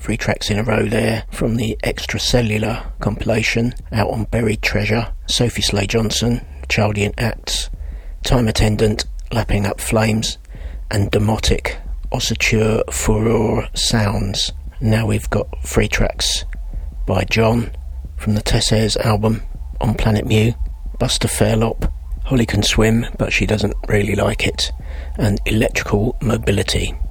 3 tracks in a row there from the Extracellular compilation out on Buried Treasure. Sophie Slay Johnson, Chaldean Acts, Time Attendant, Lapping Up Flames, and Demotic, Ossature Furore Sounds. Now we've got 3 tracks by John from the Tessairs album on Planet Mu, Buster Fairlop, Holly Can Swim but she doesn't really like it, and Electrical Mobility.